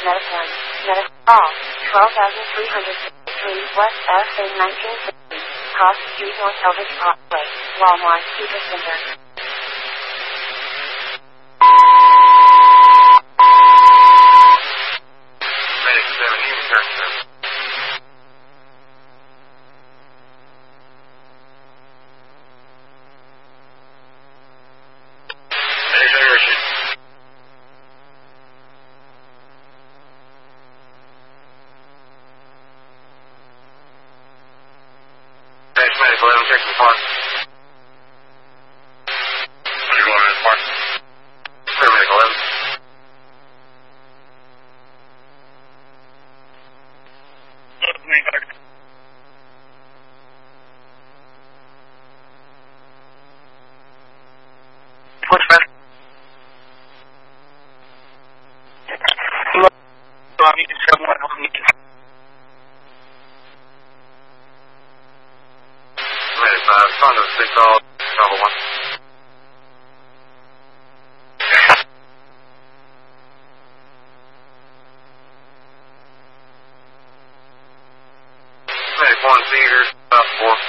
Medicine. All. 12,363 West SA 1960. Cross Street North Elvis Parkway. Walmart Supercenter. Medic 17, return to Medic 11, check the park. What are you going in the park? Clear Medic 11. What's that? I need to send one. I need to. Medic 5, Condo 6, all, Bravo 1. Medic 1, Theater, 4.